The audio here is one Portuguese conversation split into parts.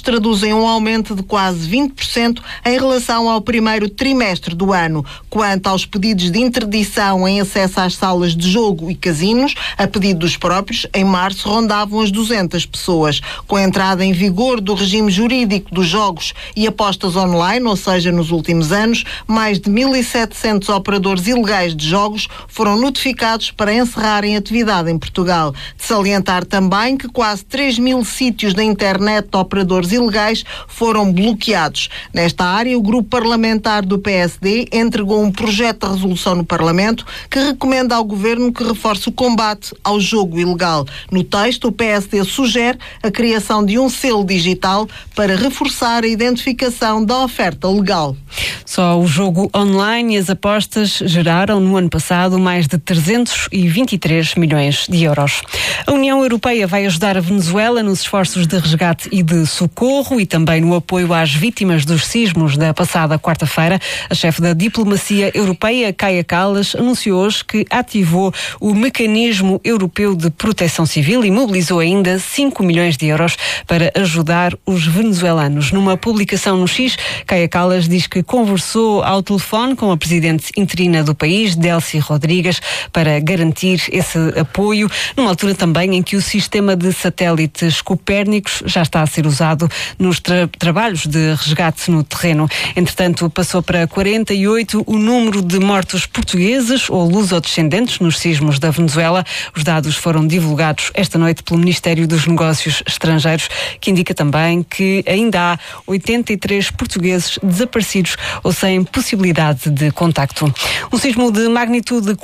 traduzem um aumento de quase 20% em relação ao primeiro trimestre do ano. Quanto aos pedidos de interdição em acesso às salas de jogo e casinos, a pedido dos próprios, em março rondavam as 200 pessoas. Com a entrada em vigor do regime jurídico dos jogos e apostas online, ou seja, nos últimos anos, mais de 1.700 operadores ilegais de jogos foram notificados para encerrarem atividade em Portugal. De salientar também que quase 3.000 sítios da internet de operadores ilegais foram bloqueados. Nesta área, o grupo parlamentar do PSD entregou um projeto de resolução no Parlamento que recomenda ao Governo que reforce o combate ao jogo ilegal. No texto, o PSD sugere a criação de um selo digital para reforçar a identificação da oferta legal. Só o jogo online e as apostas geraram no ano passado mais de 323 milhões de euros. A União Europeia vai ajudar a Venezuela nos esforços de resgate e de socorro e também no apoio às vítimas dos sismos da passada quarta-feira. A chefe da diplomacia europeia, Kaja Kallas, anunciou hoje que ativou o Mecanismo Europeu de Proteção Civil e mobilizou ainda 5 milhões de euros para ajudar os venezuelanos. Numa publicação no X, Kaja Kallas diz que conversou ao telefone com a presidente interina do país, Delcy Rodrigues, para garantir esse apoio, numa altura também em que o sistema de satélites Copérnicos já está a ser usado nos trabalhos de resgate no terreno. Entretanto, passou para 48 o número de mortos portugueses ou lusodescendentes nos sismos da Venezuela. Os dados foram divulgados esta noite pelo Ministério dos Negócios Estrangeiros, que indica também que ainda há 83 portugueses desaparecidos ou sem possibilidade de contacto. Um sismo de magnitude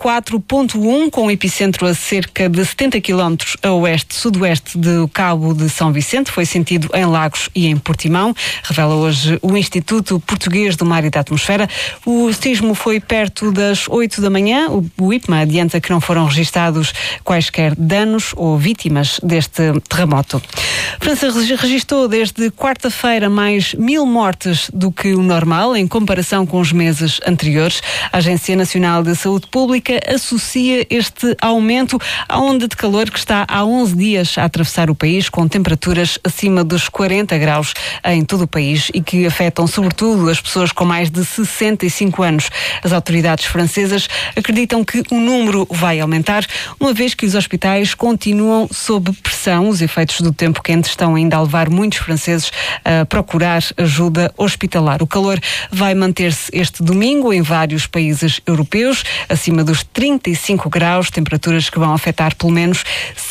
4.1, com o epicentro a cerca de 70 km a oeste-sudoeste do Cabo de São Vicente, foi sentido em Lagos e em Portimão, revela hoje o Instituto Português do Mar e da Atmosfera. O sismo foi perto das 8 da manhã. O IPMA adianta que não foram registados quaisquer danos ou vítimas deste terremoto. França registrou desde quarta-feira mais 1.000 mortes do que o normal em comparação com os meses anteriores. A Agência Nacional de Saúde Pública associa este aumento à onda de calor que está há 11 dias a atravessar o país, com temperaturas acima dos 40 graus em todo o país e que afetam sobretudo as pessoas com mais de 65 anos. As autoridades francesas acreditam que o número vai aumentar, uma vez que os hospitais continuam sob pressão. Os efeitos do tempo quente estão ainda a levar muitos franceses a procurar ajuda hospitalar. O calor vai manter-se este domingo em vários países europeus, acima dos 35 graus, temperaturas que vão afetar pelo menos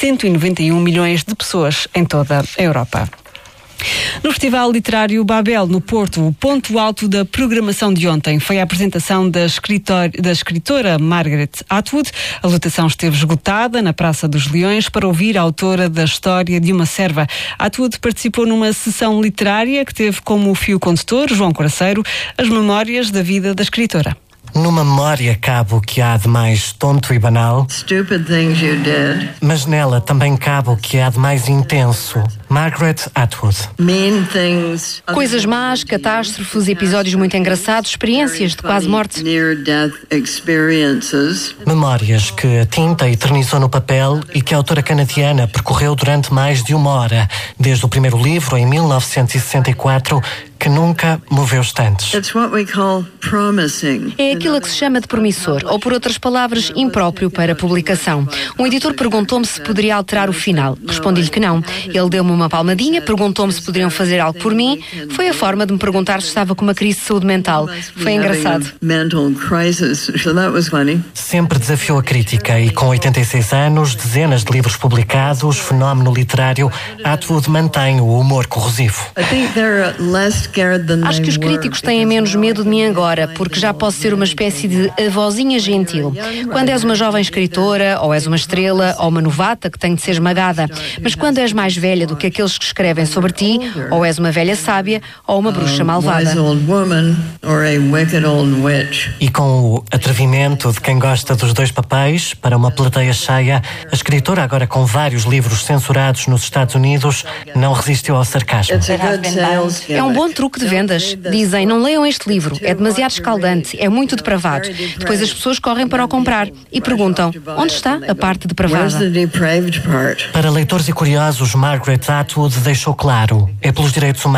191 milhões de pessoas em toda a Europa. No Festival Literário Babel, no Porto, o ponto alto da programação de ontem foi a apresentação da escritora Margaret Atwood. A lotação esteve esgotada na Praça dos Leões para ouvir a autora da História de uma Serva. Atwood participou numa sessão literária que teve como fio condutor, João Coraceiro, as memórias da vida da escritora. Numa memória cabe o que há de mais tonto e banal, mas nela também cabe o que há de mais intenso. Margaret Atwood. Coisas más, catástrofes, episódios muito engraçados, experiências de quase morte. Memórias que a tinta eternizou no papel e que a autora canadiana percorreu durante mais de uma hora, desde o primeiro livro, em 1964, que nunca moveu estantes. É aquilo a que se chama de promissor, ou por outras palavras, impróprio para publicação. Um editor perguntou-me se poderia alterar o final. Respondi-lhe que não. Ele deu-me uma palmadinha, perguntou-me se poderiam fazer algo por mim. Foi a forma de me perguntar se estava com uma crise de saúde mental. Foi engraçado. Sempre desafiou a crítica e, com 86 anos, dezenas de livros publicados, fenómeno literário, Atwood mantém o humor corrosivo. Acho que os críticos têm menos medo de mim agora, porque já posso ser uma espécie de avózinha gentil. Quando és uma jovem escritora, ou és uma estrela, ou uma novata que tem de ser esmagada. Mas quando és mais velha do que aqueles que escrevem sobre ti, ou és uma velha sábia, ou uma bruxa malvada. E com o atrevimento de quem gosta dos dois papéis, para uma plateia cheia, a escritora, agora com vários livros censurados nos Estados Unidos, não resistiu ao sarcasmo. É um bom truque de vendas. Dizem, não leiam este livro, é demasiado escaldante, é muito depravado. Depois as pessoas correm para o comprar e perguntam, onde está a parte depravada? Para leitores e curiosos, Margaret Atwood deixou claro, é pelos direitos humanos